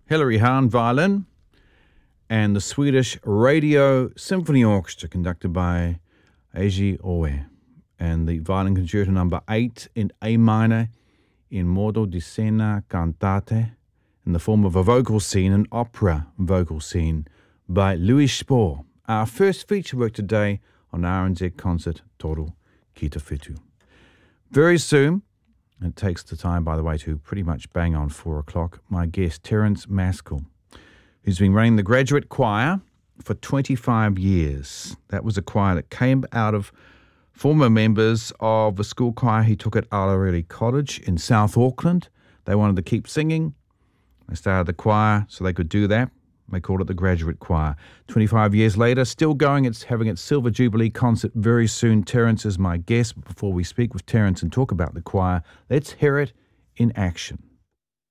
Hilary Hahn, violin, and the Swedish Radio Symphony Orchestra, conducted by Eiji Oe, and the violin concerto number 8 in A minor in modo di scena cantate, in the form of a vocal scene, an opera vocal scene, by Louis Spohr. Our first feature work today on RNZ Concert Toru Kitawhitu. Very soon, it takes the time, by the way, to pretty much bang on 4 o'clock, my guest, Terence Maskell, who's been running the Graduate Choir for 25 years. That was a choir that came out of former members of the school choir he took at Alarili College in South Auckland. They wanted to keep singing. They started the choir so they could do that. They called it the Graduate Choir. 25 years later, still going. It's having its Silver Jubilee concert very soon. Terence is my guest. Before we speak with Terence and talk about the choir, let's hear it in action.